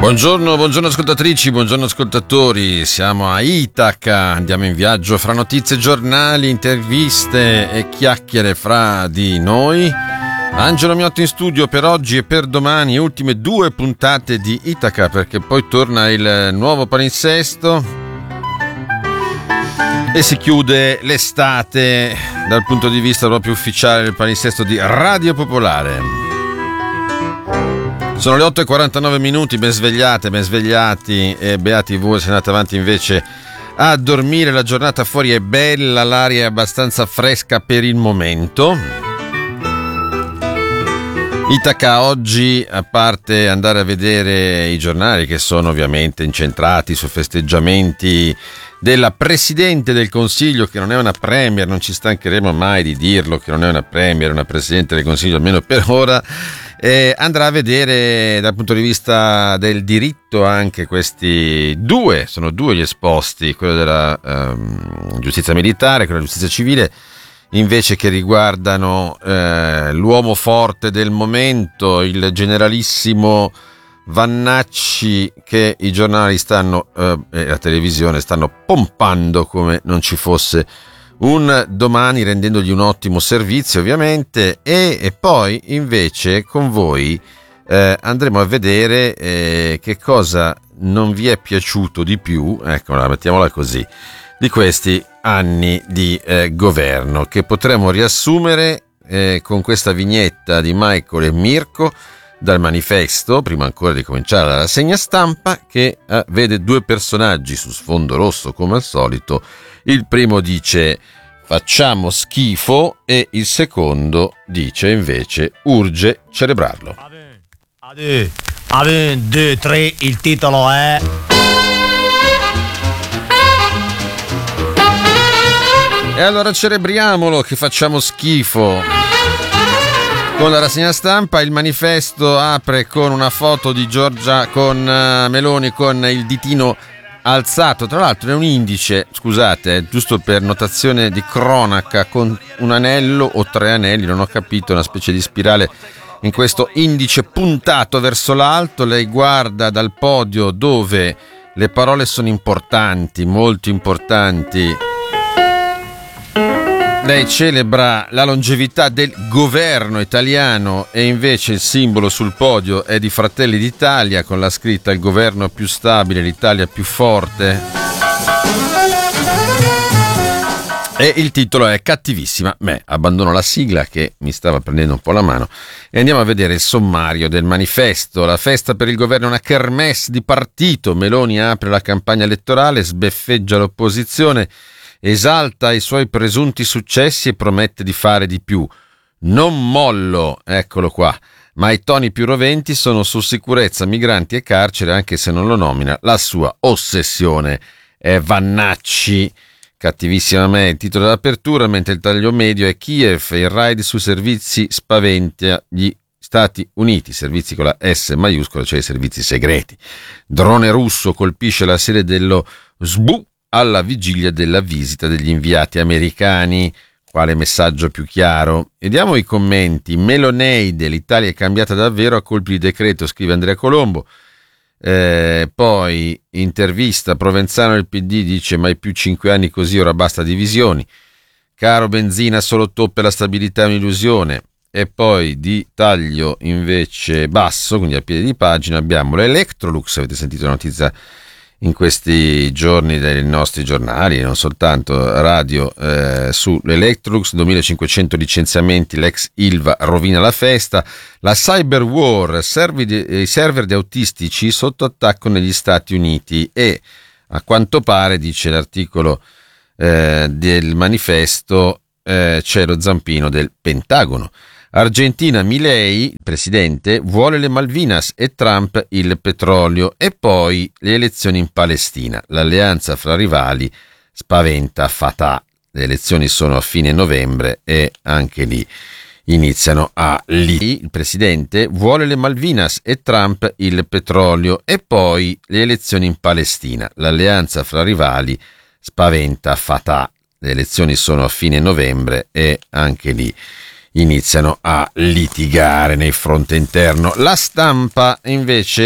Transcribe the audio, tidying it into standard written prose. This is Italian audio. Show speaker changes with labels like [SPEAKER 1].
[SPEAKER 1] Buongiorno ascoltatrici, buongiorno ascoltatori, siamo a Itaca, andiamo in viaggio fra notizie, giornali, interviste e chiacchiere fra di noi. Angelo Miotto in studio per oggi e per domani, ultime 2 puntate di Itaca perché poi torna il nuovo palinsesto e si chiude l'estate dal punto di vista proprio ufficiale del palinsesto di Radio Popolare. Sono le 8:49, ben svegliate, ben svegliati e beati voi se andate avanti invece a dormire. La giornata fuori è bella, l'aria è abbastanza fresca per il momento. Itaca oggi, a parte andare a vedere i giornali che sono ovviamente incentrati su festeggiamenti della Presidente del Consiglio, che non è una Premier, non ci stancheremo mai di dirlo, che non è una Premier, una Presidente del Consiglio, almeno per ora. Andrà a vedere dal punto di vista del diritto anche sono due gli esposti, quello della giustizia militare, quello della giustizia civile, invece che riguardano l'uomo forte del momento, il generalissimo Vannacci, che i giornali e la televisione stanno pompando come non ci fosse un domani, rendendogli un ottimo servizio ovviamente. E poi invece con voi andremo a vedere che cosa non vi è piaciuto di più, eccola, mettiamola così, di questi anni di governo, che potremmo riassumere con questa vignetta di Michael e Mirko dal Manifesto, prima ancora di cominciare la rassegna stampa, che vede 2 personaggi su sfondo rosso come al solito. Il primo dice facciamo schifo e il secondo dice invece urge celebrarlo.
[SPEAKER 2] Ave 2, 3, il titolo è...
[SPEAKER 1] E allora celebriamolo che facciamo schifo. Con la rassegna stampa il Manifesto apre con una foto di Giorgia con Meloni con il ditino alzato, tra l'altro è un indice, scusate, giusto per notazione di cronaca, con un anello o 3 anelli, non ho capito, una specie di spirale in questo indice puntato verso l'alto. Lei guarda dal podio dove le parole sono importanti, molto importanti. Lei celebra la longevità del governo italiano e invece il simbolo sul podio è di Fratelli d'Italia con la scritta il governo più stabile, l'Italia più forte. E il titolo è cattivissima. Abbandono la sigla che mi stava prendendo un po' la mano e andiamo a vedere il sommario del Manifesto. La festa per il governo è una kermesse di partito. Meloni apre la campagna elettorale, sbeffeggia l'opposizione, esalta i suoi presunti successi e promette di fare di più. Non mollo, eccolo qua, ma i toni più roventi sono su sicurezza, migranti e carcere, anche se non lo nomina la sua ossessione. È Vannacci. Cattivissima me il titolo dell'apertura, mentre il taglio medio è Kiev, il raid sui servizi spaventa gli Stati Uniti, servizi con la S maiuscola, cioè i servizi segreti. Drone russo colpisce la sede dello SBU alla vigilia della visita degli inviati americani. Quale messaggio più chiaro? Vediamo i commenti. Meloneide, l'Italia è cambiata davvero a colpi di decreto, scrive Andrea Colombo. Poi intervista Provenzano del PD, dice mai più 5 anni così, ora basta divisioni. Caro benzina, solo toppe, la stabilità è un'illusione. E poi di taglio invece basso, quindi a piede di pagina, abbiamo l'Electrolux. Avete sentito la notizia in questi giorni dai nostri giornali, non soltanto radio, sull'Electrolux, 2500 licenziamenti, l'ex Ilva rovina la festa, la cyber war, i server di autistici sotto attacco negli Stati Uniti e a quanto pare, dice l'articolo del Manifesto, c'è lo zampino del Pentagono. Argentina, Milei, il presidente, vuole le Malvinas e Trump il petrolio. E poi le elezioni in Palestina. L'alleanza fra rivali spaventa Fatah. Le elezioni sono a fine novembre e anche lì iniziano a lì. Il presidente vuole le Malvinas e Trump il petrolio. E poi le elezioni in Palestina. L'alleanza fra rivali spaventa Fatah. Le elezioni sono a fine novembre e anche lì iniziano a litigare nel fronte interno. La Stampa invece